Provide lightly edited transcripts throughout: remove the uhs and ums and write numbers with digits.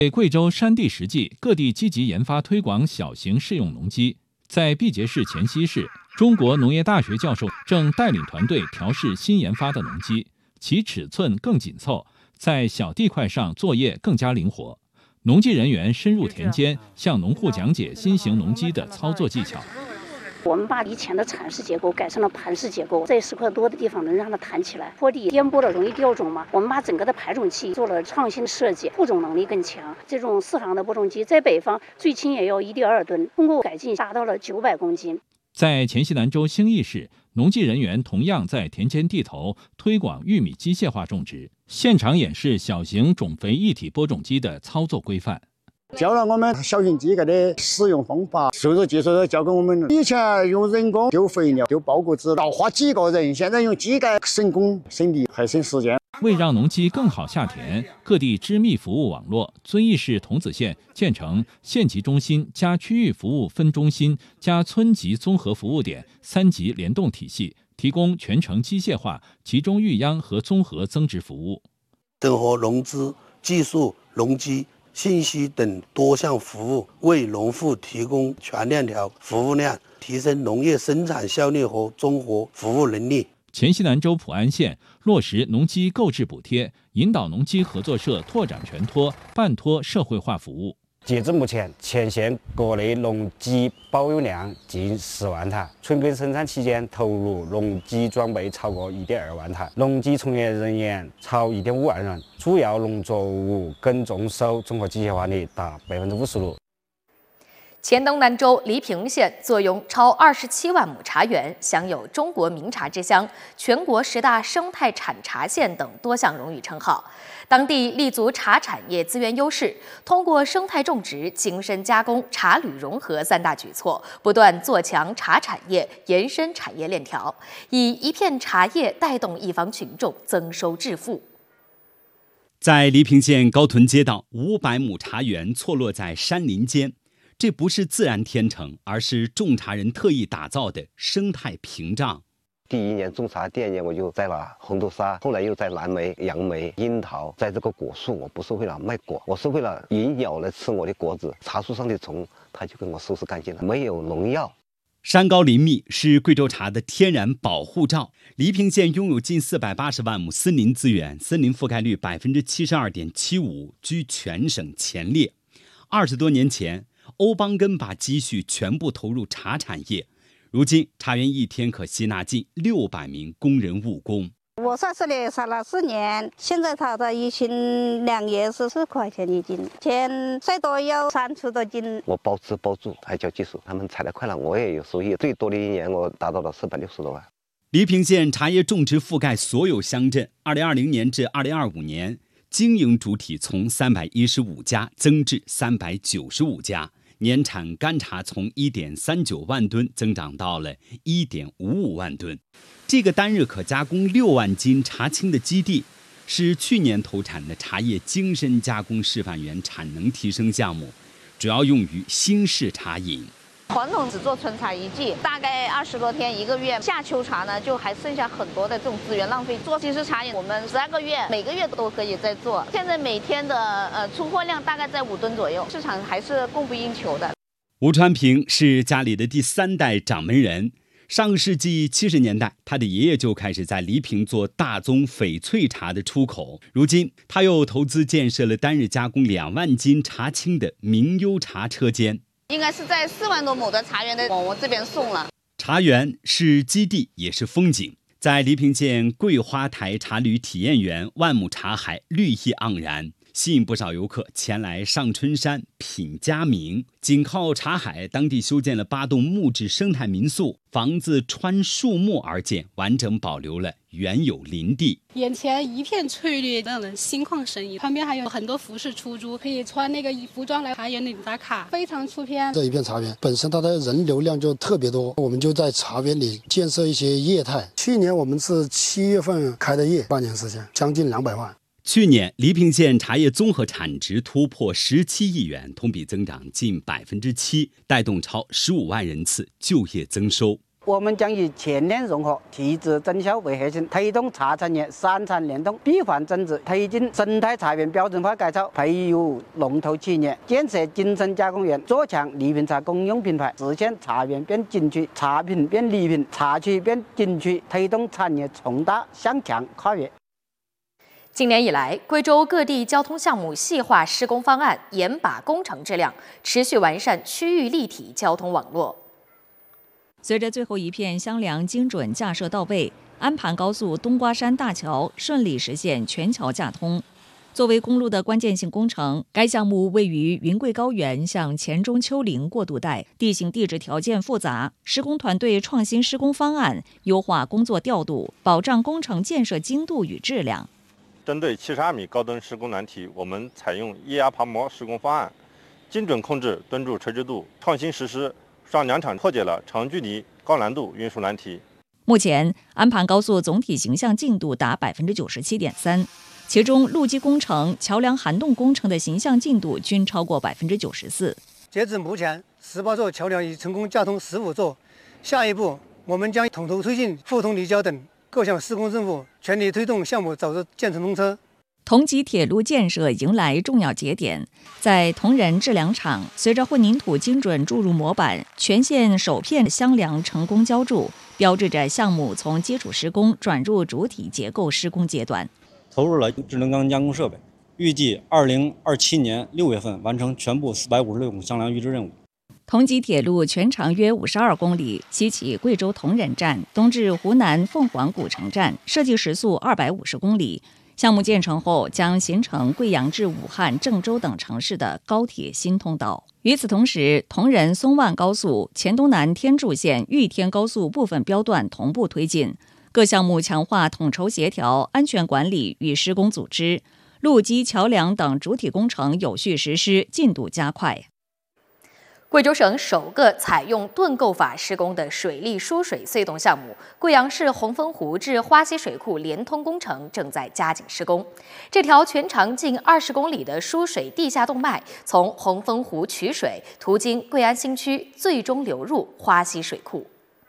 贵州山地实际，各地积极研发推广小型适用农机。在毕节市黔西市，中国农业大学教授正带领团队调试新研发的农机，其尺寸更紧凑，在小地块上作业更加灵活。农技人员深入田间，向农户讲解新型农机的操作技巧。 我们把以前的铲式结构改成了盘式结构，在石块多的地方能让它弹起来，坡地颠簸了容易掉种嘛。我们把整个的排种器做了创新设计，护种能力更强。这种4行的播种机在北方最轻也要1.2吨，通过改进达到了900公斤。 在黔西南州兴义市，农技人员同样在田间地头推广玉米机械化种植，现场演示小型种肥一体播种机的操作规范。 教了我们小型机械的使用方法，授乳技术都教给我们了。以前用人工丢肥料、丢包谷子，要花几个人，现在用机械省工省力，还省时间。 为让农机更好下田，各地织密服务网络，遵义市桐梓县建成县级中心加区域服务分中心加村级综合服务点3级联动体系，提供全程机械化、集中育秧和综合增值服务。 整合农资、技术、农机、信息等多项服务，为农户提供全链条服务量，提升农业生产效率和综合服务能力。 黔西南州普安县落实农机购置补贴，引导农机合作社拓展全托、半托社会化服务。 截至目前，全县国内农机保有量近10万台，春耕生产期间投入农机装备超过1.2万台，农机从业人员超1.5万人，主要农作物耕种收综合机械化率达56%。 黔东南州黎平县坐拥超27万亩茶园，享有中国名茶之乡、全国10大生态产茶县等多项荣誉称号。当地立足茶产业资源优势，通过生态种植、精深加工、茶旅融合3大举措，不断做强茶产业，延伸产业链条，以一片茶叶带动一方群众增收致富。 在黎平县高屯街道500亩茶园错落在山林间，这不是自然天成，而是种茶人特意打造的生态屏障。 第1年种茶，第2年我就栽了红豆沙，后来又栽蓝莓、杨梅、樱桃。在这个果树，我不是为了卖果，我是为了引鸟来吃我的果子。茶树上的虫，它就跟我收拾干净了，没有农药。 山高林密是贵州茶的天然保护罩。黎平县拥有近480万亩森林资源，森林覆盖率72.75%，居全省前列。20多年前，欧邦根把积蓄全部投入茶产业，如今茶园一天可吸纳近600名工人务工。 我在这里晒了4年，现在它的1斤2叶14块钱1斤，前最多有30多斤。 我包吃包住，还交技术，他们采得快了，我也有收益。最多的1年我达到了460多万。 黎平县茶叶种植覆盖所有乡镇，2020年至2025年，经营主体从315家增至395家。年产干茶从1.39万吨增长到了1.55万吨，这个单日可加工6万斤茶青的基地，是去年投产的茶叶精深加工示范园产能提升项目，主要用于新式茶饮。 传统只做春茶1季，大概20多天1个月，夏秋茶呢就还剩下很多的这种资源浪费。做新式茶饮，我们12个月每个月都可以再做。现在每天的出货量大概在5吨左右，市场还是供不应求的。 吴传平是家里的第3代掌门人，上个世纪70年代，他的爷爷就开始在黎平做大宗翡翠茶的出口。如今，他又投资建设了单日加工2万斤茶青的名优茶车间。 应该是在4万多亩的茶园的往我这边送了。 茶园是基地，也是风景。在黎平县桂花台茶旅体验园，万亩茶海绿意盎然，吸引不少游客前来上春山品佳茗。紧靠茶海，当地修建了8栋木质生态民宿，房子穿树木而建，完整保留了原有林地。 眼前一片翠绿，让人心旷神怡。旁边还有很多服饰出租，可以穿那个服装来茶园里打卡，非常出片。 这一片茶园本身它的人流量就特别多，我们就在茶园里建设一些业态。去年我们是7月份开的业，半年时间将近200万。 去年，黎平县茶叶综合产值突破17亿元，同比增长近7%，带动超15万人次就业增收。 我们将以全链融合、提质增效为核心，推动茶产业三产联动，闭环增值，推进生态茶园标准化改造，培育龙头企业，建设精深加工园，做强礼品茶公用品牌，实现茶园变景区、茶品变礼品、茶区变景区，推动产业从大向强跨越。 今年以来，贵州各地交通项目细化施工方案，严把工程质量，持续完善区域立体交通网络。 随着最后一片箱梁精准架设到位，安盘高速冬瓜山大桥顺利实现全桥架通。作为公路的关键性工程，该项目位于云贵高原向黔中丘陵过渡带，地形地质条件复杂，施工团队创新施工方案，优化工作调度，保障工程建设精度与质量。 针对72米高墩施工难题，我们采用液压爬模施工方案，精准控制墩柱垂直度，创新实施双梁场，破解了长距离高难度运输难题。 目前，安盘高速总体形象进度达 97.3%， 其中路基工程、桥梁涵洞工程的形象进度均超过 94%。 截至目前，18座桥梁已成功架通15座。下一步，我们将统筹推进沪通立交等各项施工任务，全力推动项目早日建成通车。 同济铁路建设迎来重要节点，在铜仁制梁厂，随着混凝土精准注入模板，全线首片箱梁成功浇筑，标志着项目从基础施工转入主体结构施工阶段。 投入了智能钢加工设备，预计2027年6月份完成全部456公箱梁预制任务。 同济铁路全长约52公里，西起贵州铜仁站，东至湖南凤凰古城站，设计时速250公里。项目建成后，将形成贵阳至武汉、郑州等城市的高铁新通道。与此同时，铜仁松万高速、黔东南天柱线玉天高速部分标段同步推进，各项目强化统筹协调、安全管理与施工组织，路基、桥梁等主体工程有序实施，进度加快。 贵州省首个采用盾构法施工的水利输水隧洞项目——贵阳市红枫湖至花溪水库连通工程正在加紧施工。这条全长近20公里的输水地下动脉，从红枫湖取水，途经贵安新区，最终流入花溪水库。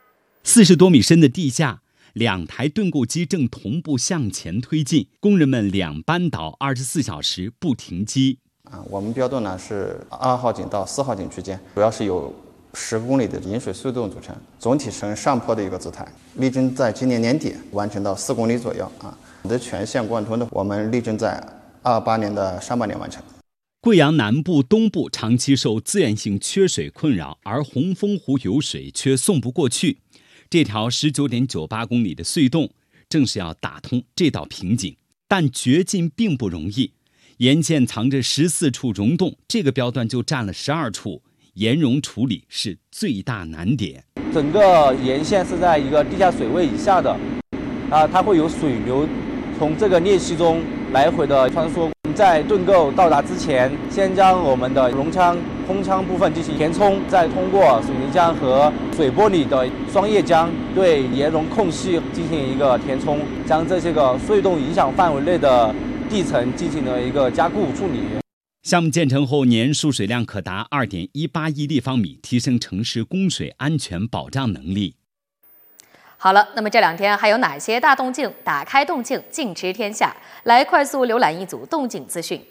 40多米深的地下，2台盾构机正同步向前推进，工人们2班倒24小时不停机。 我们标段呢是2号井到4号井区间，主要是由10公里的引水隧洞组成，总体呈上坡的一个姿态，力争在今年年底完成到4公里左右的全线贯通的，我们力争在28年的上半年完成。 贵阳南部、东部长期受自然性缺水困扰，而红枫湖有水却送不过去。这条19.98公里的隧洞正是要打通这道瓶颈，但掘进并不容易。沿线藏着14处溶洞，这个标段就占了12处，岩溶处理是最大难点。 整个沿线是在一个地下水位以下的，它会有水流从这个裂隙中来回的穿梭。在盾构到达之前，先将我们的溶腔、空腔部分进行填充，再通过水泥浆和水玻璃的双液浆对岩溶空隙进行一个填充，将这些个隧洞影响范围内的地层进行了一个加固处理。 项目建成后，年输水量可达2.18亿立方米，提升城市供水安全保障能力。 好了，那么这2天还有哪些大动静？打开动静，尽知天下。来快速浏览一组动静资讯。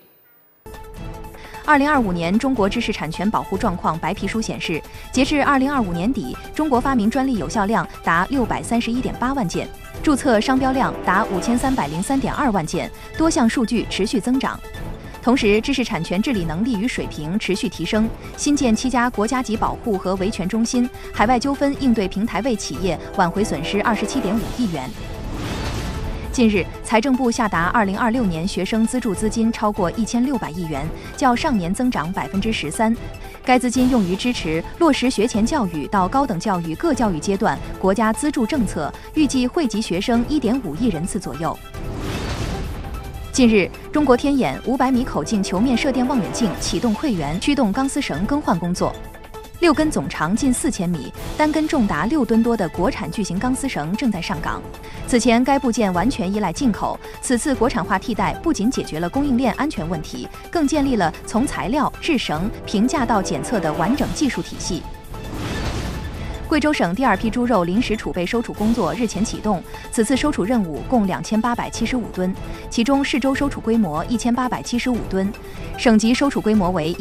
2025年中国知识产权保护状况白皮书显示，截至2025年底，中国发明专利有效量达631.8万件，注册商标量达5303.2万件，多项数据持续增长。同时，知识产权治理能力与水平持续提升，新建7家国家级保护和维权中心，海外纠纷应对平台为企业挽回损失27.5亿元。近日，财政部下达2026年学生资助资金超过1600亿元，较上年增长13%。该资金用于支持落实学前教育到高等教育各教育阶段国家资助政策，预计惠及学生1.5亿人次左右。近日，中国天眼500米口径球面射电望远镜启动会员驱动钢丝绳更换工作。6根总长近4000米、单根重达6吨多的国产巨型钢丝绳正在上岗。此前，该部件完全依赖进口，此次国产化替代不仅解决了供应链安全问题，更建立了从材料、制绳、评价到检测的完整技术体系。 贵州省第2批猪肉临时储备收储工作日前启动，此次收储任务共2875吨，其中市州收储规模1875吨，省级收储规模为